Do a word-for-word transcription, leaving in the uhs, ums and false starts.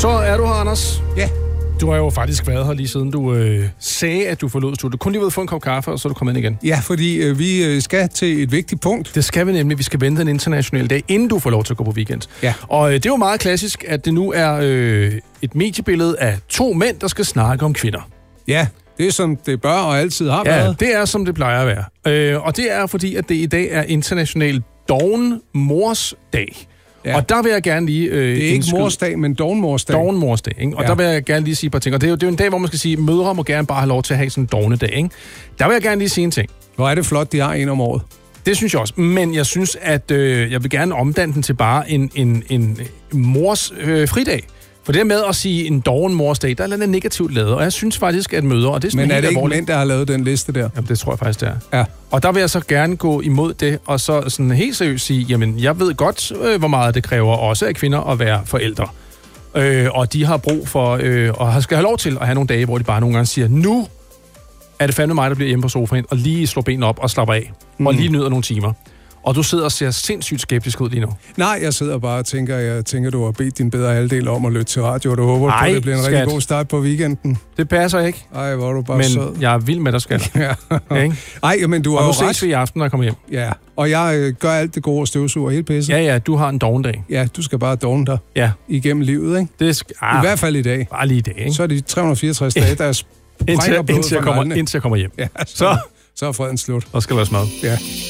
Så er du her, Anders. Ja. Du har jo faktisk været her lige siden du øh, sagde, at du forlod studiet. Du kun lige ved at få en kop kaffe, og så er du kommet ind igen. Ja, fordi øh, vi skal til et vigtigt punkt. Det skal vi nemlig. Vi skal vente en international dag, inden du får lov til at gå på weekend. Ja. Og øh, det er jo meget klassisk, at det nu er øh, et mediebillede af to mænd, der skal snakke om kvinder. Ja, det er som det bør og altid har Ja, været. det er som det plejer at være. Øh, og det er fordi, at det i dag er international doven mors dag. Ja. Og der vil jeg gerne lige... Øh, det er ikke indskyde... morsdag, men dovenmorsdag. Dovenmorsdag, ikke? Og ja. Der vil jeg gerne lige sige et par ting. Og det er jo, det er jo en dag, hvor man skal sige, mødre må gerne bare have lov til at have sådan en dovnedag, ikke? Der vil jeg gerne lige sige en ting. Hvor er det flot, de har en om året. Det synes jeg også. Men jeg synes, at øh, jeg vil gerne omdanne den til bare en, en, en mors øh, fridag. For det med at sige en doven morsdag, der er noget negativt lavet. Og jeg synes faktisk, at mødre... Og det er men er det ikke alvorligt. mænd, der har lavet den liste der? Jamen, det tror jeg faktisk, det er. Ja. Og der vil jeg så gerne gå imod det, og så sådan helt seriøst sige, jamen, jeg ved godt, øh, hvor meget det kræver også af kvinder at være forældre. Øh, og de har brug for, øh, og skal have lov til at have nogle dage, hvor de bare nogle gange siger, nu er det fandme mig, der bliver hjemme på sofaen, og lige slår benene op og slapper af, mm. og lige nyder nogle timer. Og du sidder og ser sindssygt skeptisk ud lige nu. Nej, jeg sidder bare og tænker, jeg tænker, du har bedt din bedre halvdel om at lytte til radio, og du håber Ej, på, at det bliver en skat. rigtig god start på weekenden. Det passer ikke. Ej, hvor er du bare men sød. Jeg er vild med dig, skat. Ja. Ikke? Ej, men du har og jo nu ret. ses vi i aften, når jeg kommer hjem. Ja, og jeg øh, gør alt det gode og støvsuger hele pisset. Ja, ja, du har en dovendag. Ja, du skal bare dovne dig ja. igennem livet, ikke? Det skal, ah, I hvert fald i dag. Bare lige i dag, ikke? Så er det tre hundrede og fireogtres dage, der sprænger indtil, både indtil, jeg kommer, for indtil jeg kommer hjem. Ja, så, så, så er freden slut. Så skal der være smad. Ja.